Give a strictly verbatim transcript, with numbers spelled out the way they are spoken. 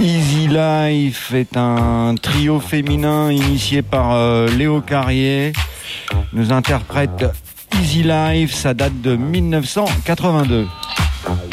Easy Life est un trio féminin initié par euh, Léo Carrier. Nous interprète Easy Life, ça date de mille neuf cent quatre-vingt-deux.